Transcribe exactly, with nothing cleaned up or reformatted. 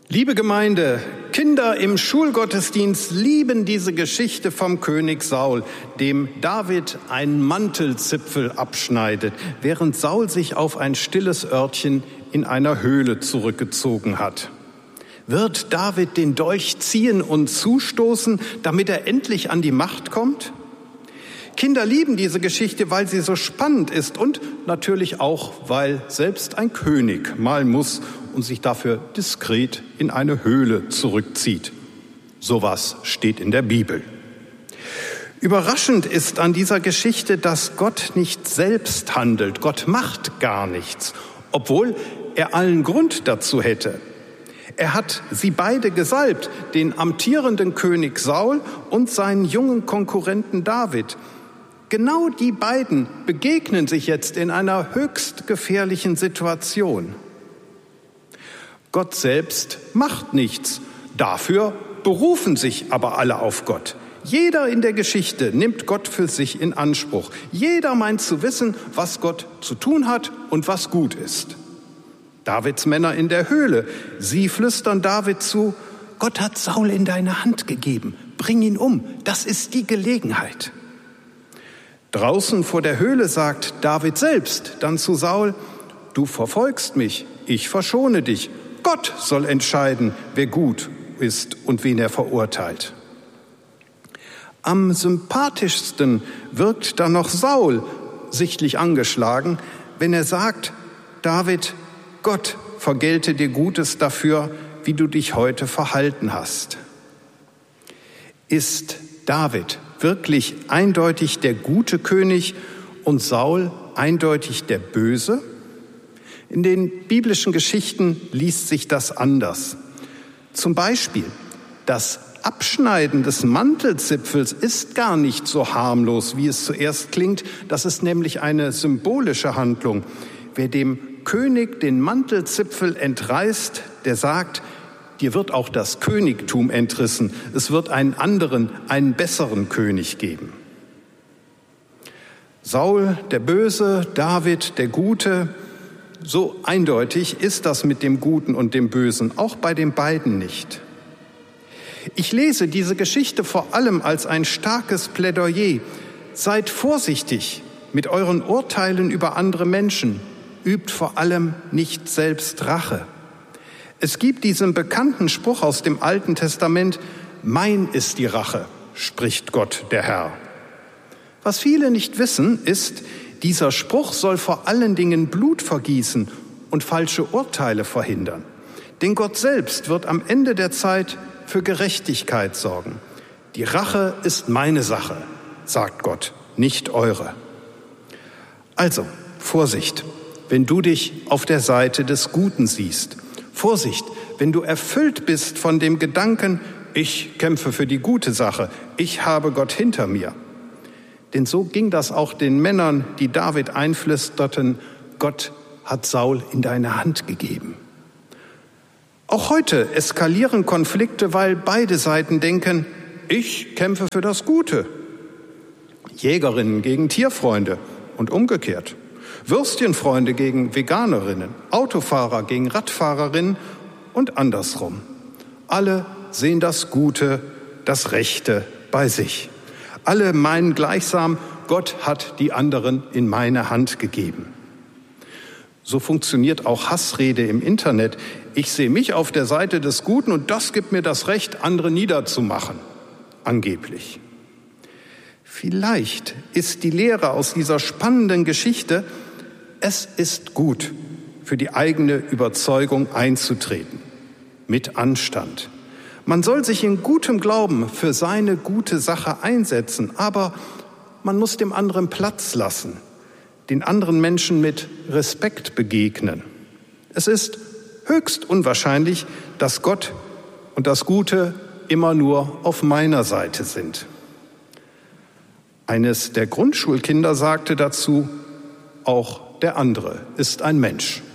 Liebe Gemeinde, Kinder im Schulgottesdienst lieben diese Geschichte vom König Saul, dem David einen Mantelzipfel abschneidet, während Saul sich auf ein stilles Örtchen in einer Höhle zurückgezogen hat. Wird David den Dolch ziehen und zustoßen, damit er endlich an die Macht kommt? Kinder lieben diese Geschichte, weil sie so spannend ist und natürlich auch, weil selbst ein König mal muss und sich dafür diskret in eine Höhle zurückzieht. Sowas steht in der Bibel. Überraschend ist an dieser Geschichte, dass Gott nicht selbst handelt. Gott macht gar nichts, obwohl er allen Grund dazu hätte. Er hat sie beide gesalbt, den amtierenden König Saul und seinen jungen Konkurrenten David. Genau die beiden begegnen sich jetzt in einer höchst gefährlichen Situation. Gott selbst macht nichts. Dafür berufen sich aber alle auf Gott. Jeder in der Geschichte nimmt Gott für sich in Anspruch. Jeder meint zu wissen, was Gott zu tun hat und was gut ist. Davids Männer in der Höhle, sie flüstern David zu: Gott hat Saul in deine Hand gegeben. Bring ihn um. Das ist die Gelegenheit. Draußen vor der Höhle sagt David selbst dann zu Saul: Du verfolgst mich, ich verschone dich. Gott soll entscheiden, wer gut ist und wen er verurteilt. Am sympathischsten wirkt dann noch Saul, sichtlich angeschlagen, wenn er sagt: David, Gott vergelte dir Gutes dafür, wie du dich heute verhalten hast. Ist David wirklich eindeutig der gute König und Saul eindeutig der Böse? In den biblischen Geschichten liest sich das anders. Zum Beispiel, das Abschneiden des Mantelzipfels ist gar nicht so harmlos, wie es zuerst klingt. Das ist nämlich eine symbolische Handlung. Wer dem König den Mantelzipfel entreißt, der sagt: Dir wird auch das Königtum entrissen. Es wird einen anderen, einen besseren König geben. Saul, der Böse, David, der Gute. So eindeutig ist das mit dem Guten und dem Bösen, auch bei den beiden nicht. Ich lese diese Geschichte vor allem als ein starkes Plädoyer. Seid vorsichtig mit euren Urteilen über andere Menschen. Übt vor allem nicht selbst Rache. Es gibt diesen bekannten Spruch aus dem Alten Testament: Mein ist die Rache, spricht Gott, der Herr. Was viele nicht wissen, ist, dieser Spruch soll vor allen Dingen Blut vergießen und falsche Urteile verhindern. Denn Gott selbst wird am Ende der Zeit für Gerechtigkeit sorgen. Die Rache ist meine Sache, sagt Gott, nicht eure. Also, Vorsicht, wenn du dich auf der Seite des Guten siehst. Vorsicht, wenn du erfüllt bist von dem Gedanken: Ich kämpfe für die gute Sache, ich habe Gott hinter mir. Denn so ging das auch den Männern, die David einflüsterten: Gott hat Saul in deine Hand gegeben. Auch heute eskalieren Konflikte, weil beide Seiten denken: Ich kämpfe für das Gute. Jägerinnen gegen Tierfreunde und umgekehrt. Würstchenfreunde gegen Veganerinnen, Autofahrer gegen Radfahrerinnen und andersrum. Alle sehen das Gute, das Rechte bei sich. Alle meinen gleichsam: Gott hat die anderen in meine Hand gegeben. So funktioniert auch Hassrede im Internet. Ich sehe mich auf der Seite des Guten und das gibt mir das Recht, andere niederzumachen. Angeblich. Vielleicht ist die Lehre aus dieser spannenden Geschichte: Es ist gut, für die eigene Überzeugung einzutreten. Mit Anstand. Man soll sich in gutem Glauben für seine gute Sache einsetzen, aber man muss dem anderen Platz lassen, den anderen Menschen mit Respekt begegnen. Es ist höchst unwahrscheinlich, dass Gott und das Gute immer nur auf meiner Seite sind. Eines der Grundschulkinder sagte dazu: Auch der andere ist ein Mensch.